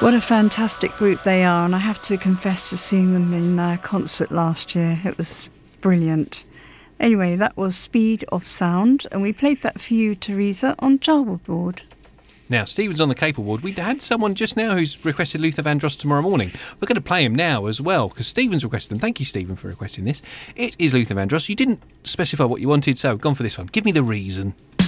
What a fantastic group they are, and I have to confess to seeing them in concert last year. It was brilliant. Anyway, that was Speed of Sound, and we played that for you, Teresa, on Java Board. Now, Stephen's on the Caper Ward. We had someone just now who's requested Luther Vandross tomorrow morning. We're going to play him now as well, because Stephen's requested him. Thank you, Stephen, for requesting this. It is Luther Vandross. You didn't specify what you wanted, so I've gone for this one. Give me the reason.